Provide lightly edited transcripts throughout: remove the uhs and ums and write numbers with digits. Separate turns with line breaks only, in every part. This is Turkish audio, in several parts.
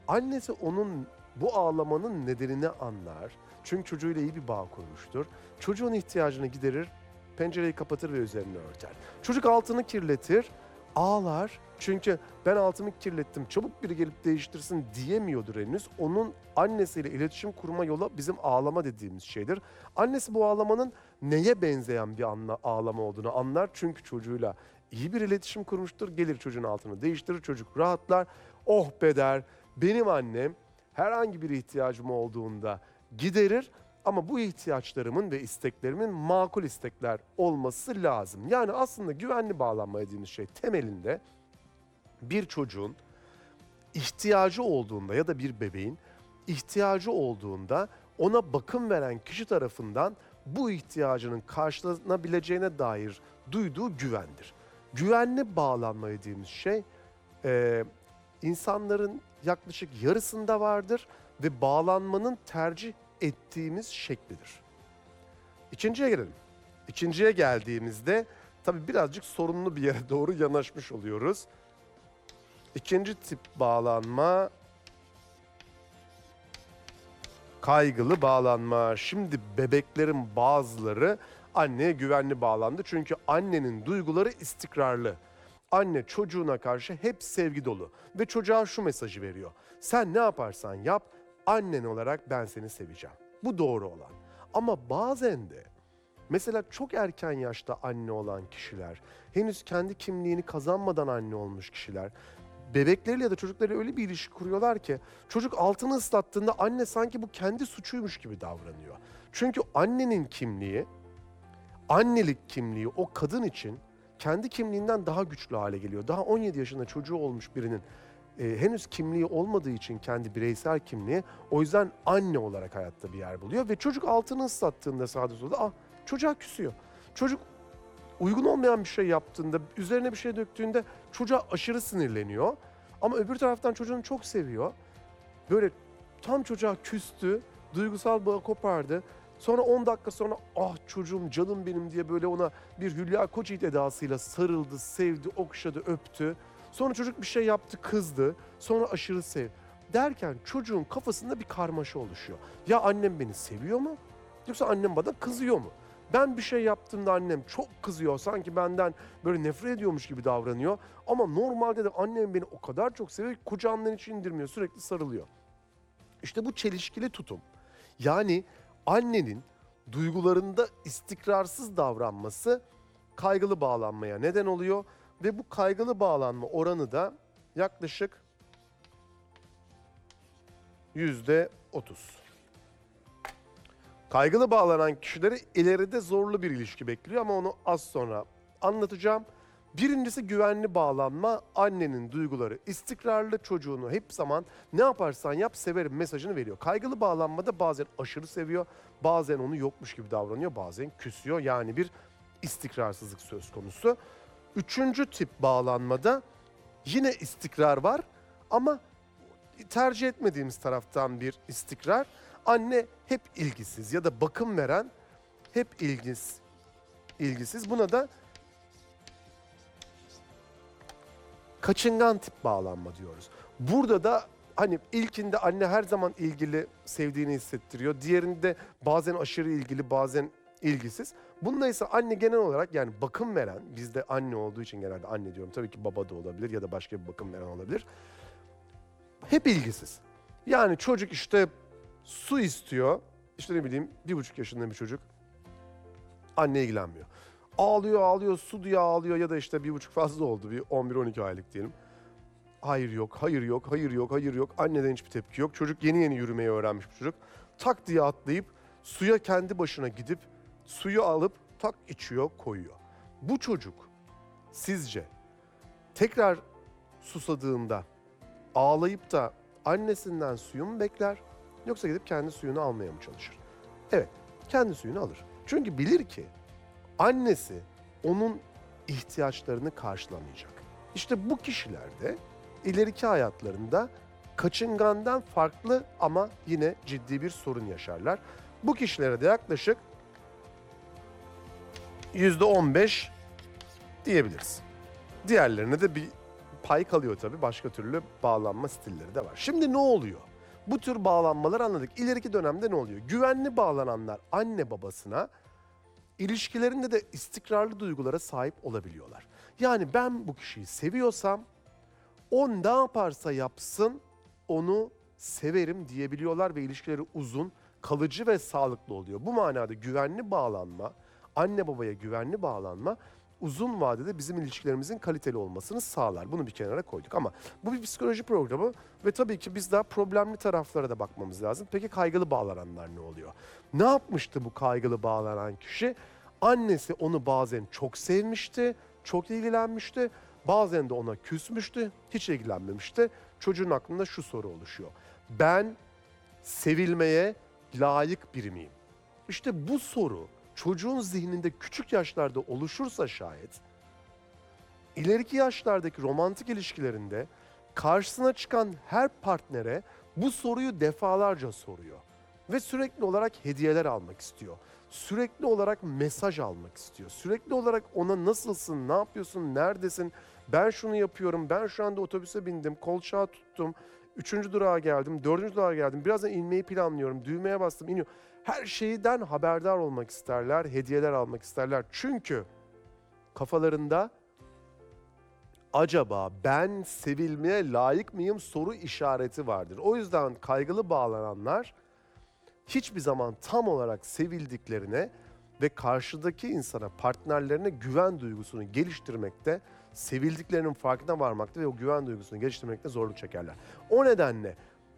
Annesi onun bu ağlamanın nedenini anlar. Çünkü çocuğuyla iyi bir bağ kurmuştur. Çocuğun ihtiyacını giderir, pencereyi kapatır ve üzerini örter. Çocuk altını kirletir, ağlar. Çünkü ben altımı kirlettim, çabuk biri gelip değiştirsin diyemiyordur henüz. Onun annesiyle iletişim kurma yolu bizim ağlama dediğimiz şeydir. Annesi bu ağlamanın neye benzeyen bir ağlama olduğunu anlar. Çünkü çocuğuyla iyi bir iletişim kurmuştur. Gelir çocuğun altını değiştirir, çocuk rahatlar. Oh be der, benim annem herhangi bir ihtiyacım olduğunda giderir. Ama bu ihtiyaçlarımın ve isteklerimin makul istekler olması lazım. Yani aslında güvenli bağlanma dediğimiz şey temelinde bir çocuğun ihtiyacı olduğunda ya da bir bebeğin ihtiyacı olduğunda ona bakım veren kişi tarafından bu ihtiyacının karşılanabileceğine dair duyduğu güvendir. Güvenli bağlanma dediğimiz şey insanların yaklaşık yarısında vardır ve bağlanmanın tercih ettiğimiz şeklidir. İkinciye gelelim. İkinciye geldiğimizde tabii birazcık sorunlu bir yere doğru yanaşmış oluyoruz. İkinci tip bağlanma kaygılı bağlanma. Şimdi bebeklerin bazıları anneye güvenli bağlandı. Çünkü annenin duyguları istikrarlı. Anne çocuğuna karşı hep sevgi dolu ve çocuğa şu mesajı veriyor. Sen ne yaparsan yap, annen olarak ben seni seveceğim. Bu doğru olan. Ama bazen de mesela çok erken yaşta anne olan kişiler, henüz kendi kimliğini kazanmadan anne olmuş kişiler, bebekleriyle ya da çocuklarıyla öyle bir ilişki kuruyorlar ki çocuk altını ıslattığında anne sanki bu kendi suçuymuş gibi davranıyor. Çünkü annenin kimliği, annelik kimliği o kadın için kendi kimliğinden daha güçlü hale geliyor. Daha 17 yaşında çocuğu olmuş birinin henüz kimliği olmadığı için kendi bireysel kimliği o yüzden anne olarak hayatta bir yer buluyor. Ve çocuk altını ıslattığında sağda solda çocuğa küsüyor. Çocuk uygun olmayan bir şey yaptığında, üzerine bir şey döktüğünde çocuğa aşırı sinirleniyor. Ama öbür taraftan çocuğunu çok seviyor. Böyle tam çocuğa küstü, duygusal bağı kopardı. Sonra 10 dakika sonra ah çocuğum canım benim diye böyle ona bir Hülya Koçyiğit edasıyla sarıldı, sevdi, okşadı, öptü. Sonra çocuk bir şey yaptı, kızdı. Sonra aşırı sev. Derken çocuğun kafasında bir karmaşa oluşuyor. Ya annem beni seviyor mu? Yoksa annem bana kızıyor mu? Ben bir şey yaptığımda annem çok kızıyor. Sanki benden böyle nefret ediyormuş gibi davranıyor. Ama normalde de annem beni o kadar çok seviyor ki kucağımdan hiç indirmiyor. Sürekli sarılıyor. İşte bu çelişkili tutum. Yani annenin duygularında istikrarsız davranması kaygılı bağlanmaya neden oluyor. Ve bu kaygılı bağlanma oranı da yaklaşık %30. Kaygılı bağlanan kişileri ileride zorlu bir ilişki bekliyor ama onu az sonra anlatacağım. Birincisi güvenli bağlanma, annenin duyguları istikrarlı, çocuğunu hep zaman ne yaparsan yap severim mesajını veriyor. Kaygılı bağlanmada bazen aşırı seviyor, bazen onu yokmuş gibi davranıyor, bazen küsüyor. Yani bir istikrarsızlık söz konusu. Üçüncü tip bağlanmada yine istikrar var ama tercih etmediğimiz taraftan bir istikrar. Anne hep ilgisiz ya da bakım veren hep ilgisiz. Buna da kaçıngan tip bağlanma diyoruz. Burada da hani ilkinde anne her zaman ilgili, sevdiğini hissettiriyor. Diğerinde bazen aşırı ilgili, bazen ilgisiz. Bunda ise anne genel olarak yani bakım veren, bizde anne olduğu için genelde anne diyorum. Tabii ki baba da olabilir ya da başka bir bakım veren olabilir. Hep ilgisiz. Yani çocuk işte su istiyor. İşte ne bileyim 1,5 yaşında bir çocuk. Anne ilgilenmiyor. Ağlıyor, su diye ağlıyor ya da işte 1,5 fazla oldu. Bir 11-12 aylık diyelim. Hayır yok, hayır yok, hayır yok, hayır yok. Anneden hiçbir tepki yok. Çocuk yeni yürümeyi öğrenmiş bir çocuk. Tak diye atlayıp suya kendi başına gidip suyu alıp tak içiyor, koyuyor. Bu çocuk sizce tekrar susadığında ağlayıp da annesinden suyu mu bekler yoksa gidip kendi suyunu almaya mı çalışır? Evet, kendi suyunu alır. Çünkü bilir ki annesi onun ihtiyaçlarını karşılamayacak. İşte bu kişiler de ileriki hayatlarında kaçıngandan farklı ama yine ciddi bir sorun yaşarlar. Bu kişilere de yaklaşık %15 diyebiliriz. Diğerlerine de bir pay kalıyor tabii. Başka türlü bağlanma stilleri de var. Şimdi ne oluyor? Bu tür bağlanmalar anladık. İleriki dönemde ne oluyor? Güvenli bağlananlar anne babasına ilişkilerinde de istikrarlı duygulara sahip olabiliyorlar. Yani ben bu kişiyi seviyorsam o ne yaparsa yapsın onu severim diyebiliyorlar ve ilişkileri uzun, kalıcı ve sağlıklı oluyor. Bu manada güvenli bağlanma, anne babaya güvenli bağlanma uzun vadede bizim ilişkilerimizin kaliteli olmasını sağlar. Bunu bir kenara koyduk ama bu bir psikoloji programı ve tabii ki biz daha problemli taraflara da bakmamız lazım. Peki kaygılı bağlananlar ne oluyor? Ne yapmıştı bu kaygılı bağlanan kişi? Annesi onu bazen çok sevmişti, çok ilgilenmişti. Bazen de ona küsmüştü, hiç ilgilenmemişti. Çocuğun aklında şu soru oluşuyor. Ben sevilmeye layık biri miyim? İşte bu soru çocuğun zihninde küçük yaşlarda oluşursa şayet, ileriki yaşlardaki romantik ilişkilerinde karşısına çıkan her partnere bu soruyu defalarca soruyor. Ve sürekli olarak hediyeler almak istiyor. Sürekli olarak mesaj almak istiyor. Sürekli olarak ona nasılsın, ne yapıyorsun, neredesin, ben şunu yapıyorum, ben şu anda otobüse bindim, kolçağı tuttum, 3. durağa geldim, 4. durağa geldim, birazdan inmeyi planlıyorum, düğmeye bastım, iniyorum. Her şeyden haberdar olmak isterler, hediyeler almak isterler. Çünkü kafalarında acaba ben sevilmeye layık mıyım soru işareti vardır. O yüzden kaygılı bağlananlar hiçbir zaman tam olarak sevildiklerine ve karşıdaki insana, partnerlerine güven duygusunu geliştirmekte, sevildiklerinin farkına varmakta ve o güven duygusunu geliştirmekte zorluk çekerler. O nedenle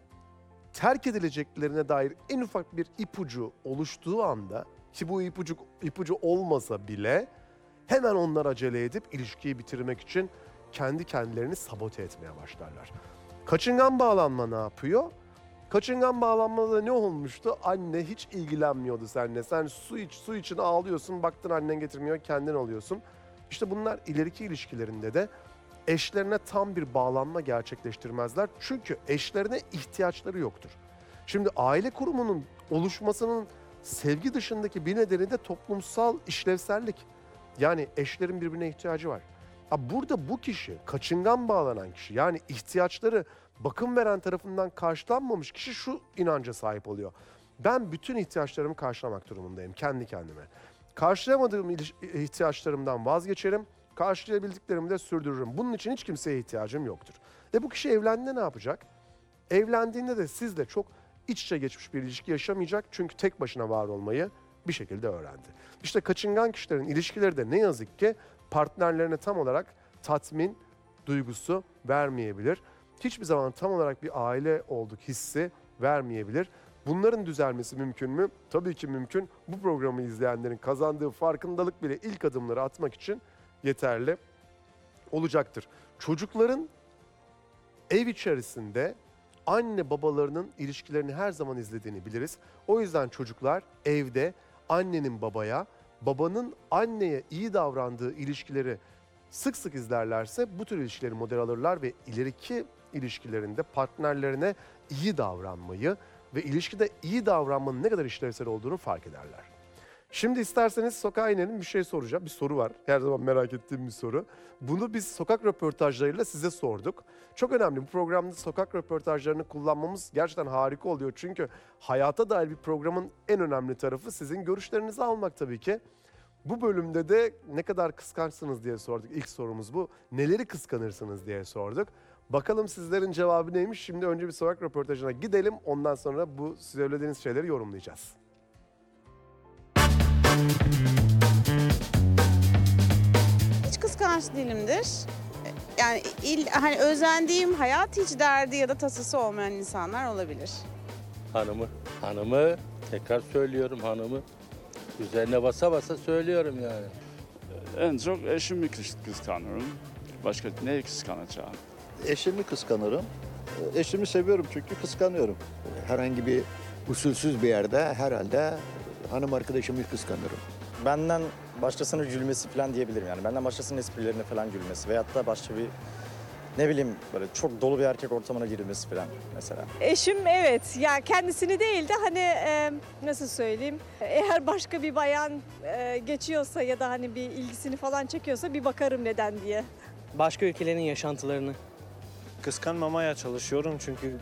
terk edileceklerine dair en ufak bir ipucu oluştuğu anda, ki bu ipucu olmasa bile hemen onlar acele edip ilişkiyi bitirmek için kendi kendilerini sabote etmeye başlarlar. Kaçıngan bağlanma ne yapıyor? Kaçıngan bağlanmada ne olmuştu? Anne hiç ilgilenmiyordu seninle. Sen su için ağlıyorsun, baktın annen getirmiyor, kendin alıyorsun. İşte bunlar ileriki ilişkilerinde de eşlerine tam bir bağlanma gerçekleştirmezler. Çünkü eşlerine ihtiyaçları yoktur. Şimdi aile kurumunun oluşmasının sevgi dışındaki bir nedeni de toplumsal işlevsellik. Yani eşlerin birbirine ihtiyacı var. Burada bu kişi, kaçıngan bağlanan kişi, yani ihtiyaçları bakım veren tarafından karşılanmamış kişi şu inanca sahip oluyor. Ben bütün ihtiyaçlarımı karşılamak durumundayım kendi kendime. Karşılayamadığım ihtiyaçlarımdan vazgeçerim, karşılayabildiklerimi de sürdürürüm. Bunun için hiç kimseye ihtiyacım yoktur. Bu kişi evlendiğinde ne yapacak? Evlendiğinde de sizle çok iç içe geçmiş bir ilişki yaşamayacak. Çünkü tek başına var olmayı bir şekilde öğrendi. İşte kaçıngan kişilerin ilişkileri de ne yazık ki partnerlerine tam olarak tatmin duygusu vermeyebilir. Hiçbir zaman tam olarak bir aile olduk hissi vermeyebilir. Bunların düzelmesi mümkün mü? Tabii ki mümkün. Bu programı izleyenlerin kazandığı farkındalık bile ilk adımları atmak için yeterli olacaktır. Çocukların ev içerisinde anne babalarının ilişkilerini her zaman izlediğini biliriz. O yüzden çocuklar evde annenin babaya, babanın anneye iyi davrandığı ilişkileri sık sık izlerlerse bu tür ilişkileri model alırlar ve ileriki ilişkilerinde partnerlerine iyi davranmayı ve ilişkide iyi davranmanın ne kadar işlevsel olduğunu fark ederler. Şimdi isterseniz sokağa inelim, bir şey soracağım. Bir soru var. Her zaman merak ettiğim bir soru. Bunu biz sokak röportajlarıyla size sorduk. Çok önemli. Bu programda sokak röportajlarını kullanmamız gerçekten harika oluyor. Çünkü hayata dair bir programın en önemli tarafı sizin görüşlerinizi almak tabii ki. Bu bölümde de ne kadar kıskançsınız diye sorduk. İlk sorumuz bu. Neleri kıskanırsınız diye sorduk. Bakalım sizlerin cevabı neymiş? Şimdi önce bir sokak röportajına gidelim. Ondan sonra bu söylediğiniz şeyleri yorumlayacağız.
Hiç kıskanç değilimdir. Yani hani özendiğim, hayat hiç derdi ya da tasası olmayan insanlar olabilir.
Hanımı tekrar söylüyorum hanımı. Üzerine basa basa söylüyorum yani.
En çok eşimi kıskanıyorum. Başka neyi kıskanacağım?
Eşimi kıskanırım. Eşimi seviyorum çünkü kıskanıyorum. Herhangi bir usulsüz bir yerde herhalde hanım arkadaşımı kıskanırım.
Benden başkasının gülmesi falan diyebilirim yani. Benden başkasının esprilerine falan gülmesi veyahut da başka bir ne bileyim böyle çok dolu bir erkek ortamına girilmesi falan mesela.
Eşim evet ya kendisini değil de hani nasıl söyleyeyim eğer başka bir bayan geçiyorsa ya da hani bir ilgisini falan çekiyorsa bir bakarım neden diye.
başka ülkelerin yaşantılarını.
Kıskanmamaya çalışıyorum çünkü